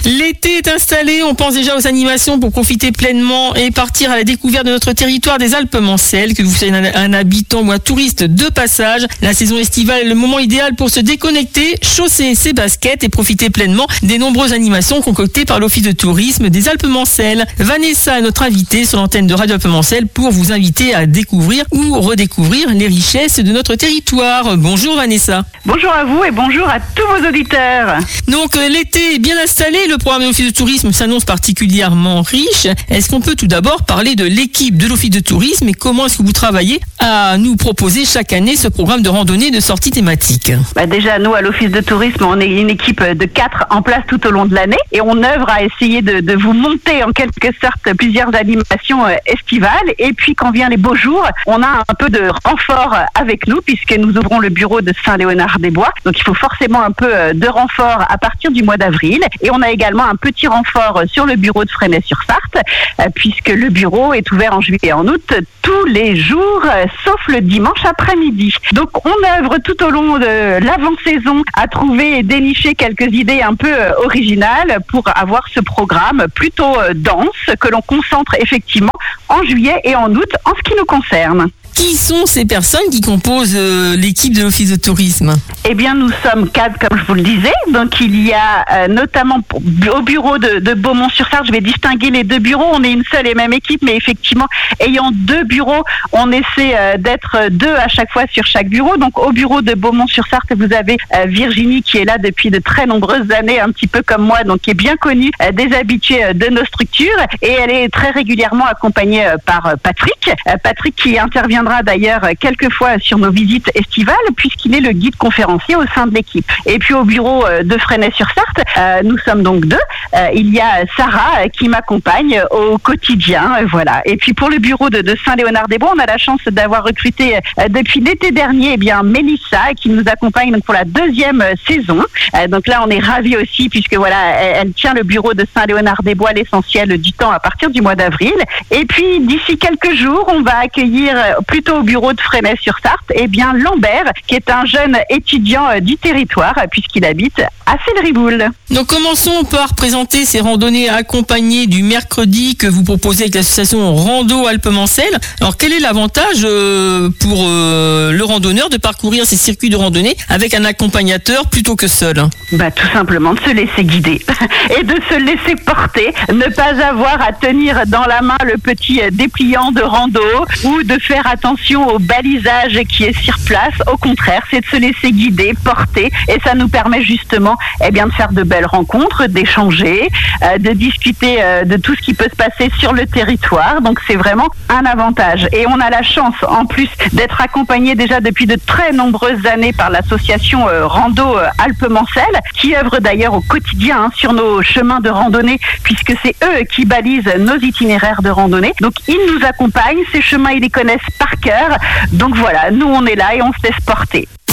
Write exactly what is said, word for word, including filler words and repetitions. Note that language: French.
L'été est installé, on pense déjà aux animations pour profiter pleinement et partir à la découverte de notre territoire des Alpes-Mancelles. Que vous soyez un, un habitant ou un touriste de passage, la saison estivale est le moment idéal pour se déconnecter, chausser ses baskets et profiter pleinement des nombreuses animations concoctées par l'Office de tourisme des Alpes-Mancelles. Vanessa est notre invitée sur l'antenne de Radio Alpes-Mancelles pour vous inviter à découvrir ou redécouvrir les richesses de notre territoire. Bonjour Vanessa. Bonjour à vous et bonjour à tous vos auditeurs. Donc l'été est bien installé, le programme de l'Office de tourisme s'annonce particulièrement riche. Est-ce qu'on peut tout d'abord parler de l'équipe de l'Office de tourisme et comment est-ce que vous travaillez à nous proposer chaque année ce programme de randonnée de sorties thématiques? Bah déjà, nous à l'Office de tourisme, on est une équipe de quatre en place tout au long de l'année et on œuvre à essayer de, de vous monter en quelque sorte plusieurs animations estivales. Et puis quand vient les beaux jours, on a un peu de renfort avec nous puisque nous ouvrons le bureau de Saint-Léonard-des-Bois. Donc il faut forcément un peu de renfort à partir du mois d'avril. Et on a également un petit renfort sur le bureau de Fresnay-sur-Sarthe puisque le bureau est ouvert en juillet et en août tous les jours, sauf le dimanche après-midi. Donc on œuvre tout au long de l'avant-saison à trouver et dénicher quelques idées un peu originales pour avoir ce programme plutôt dense que l'on concentre effectivement en juillet et en août en ce qui nous concerne. Qui sont ces personnes qui composent euh, l'équipe de l'Office de tourisme? Eh bien, nous sommes quatre, comme je vous le disais. Donc, il y a euh, notamment pour, au bureau de, de Beaumont-sur-Sarthe, je vais distinguer les deux bureaux. On est une seule et même équipe, mais effectivement, ayant deux bureaux, on essaie euh, d'être deux à chaque fois sur chaque bureau. Donc, au bureau de Beaumont-sur-Sarthe, vous avez euh, Virginie qui est là depuis de très nombreuses années, un petit peu comme moi, donc qui est bien connue euh, des habitués euh, de nos structures. Et elle est très régulièrement accompagnée euh, par euh, Patrick. Euh, Patrick qui interviendra d'ailleurs quelques fois sur nos visites estivales puisqu'il est le guide conférencier au sein de l'équipe. Et puis au bureau de Fresnay-sur-Sarthe, euh, nous sommes donc deux. Euh, il y a Sarah euh, qui m'accompagne au quotidien, euh, voilà. Et puis pour le bureau de, de Saint-Léonard-des-Bois, on a la chance d'avoir recruté euh, depuis l'été dernier, eh bien Mélissa qui nous accompagne donc pour la deuxième euh, saison. Euh, donc là, on est ravis aussi puisque voilà, elle, elle tient le bureau de Saint-Léonard-des-Bois l'essentiel du temps à partir du mois d'avril. Et puis d'ici quelques jours, on va accueillir euh, plutôt au bureau de Fresnay-sur-Sarthe, eh bien Lambert, qui est un jeune étudiant euh, du territoire, puisqu'il habite à Cédriboul. Donc commençons par présenter ces randonnées accompagnées du mercredi que vous proposez avec l'association Rando Alpes-Mancelles. Alors quel est l'avantage euh, pour euh, le randonneur de parcourir ces circuits de randonnée avec un accompagnateur plutôt que seul? Bah tout simplement de se laisser guider et de se laisser porter, ne pas avoir à tenir dans la main le petit dépliant de rando ou de faire attention au balisage qui est sur place. Au contraire, c'est de se laisser guider, porter, et ça nous permet justement eh bien, de faire de belles rencontres, d'échanger, euh, de discuter euh, de tout ce qui peut se passer sur le territoire. Donc c'est vraiment un avantage. Et on a la chance, en plus, d'être accompagné déjà depuis de très nombreuses années par l'association euh, Rando euh, Alpes-Mancelles, qui œuvre d'ailleurs au quotidien hein, sur nos chemins de randonnée, puisque c'est eux qui balisent nos itinéraires de randonnée. Donc ils nous accompagnent, ces chemins ils les connaissent par cœur. Donc voilà, nous on est là et on se laisse porter.